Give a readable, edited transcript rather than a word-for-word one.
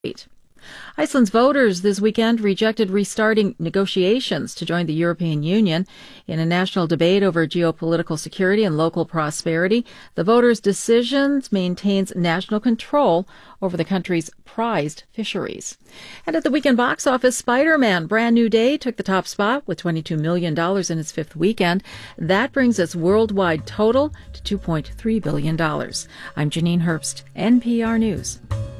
Iceland's voters this weekend rejected restarting negotiations to join the European Union. In a national debate over geopolitical security and local prosperity, the voters' decision maintains national control over the country's prized fisheries. And at the weekend box office, Spider-Man: Brand New Day took the top spot with $22 million in its fifth weekend. That brings its worldwide total to $2.3 billion. I'm Janine Herbst, NPR News.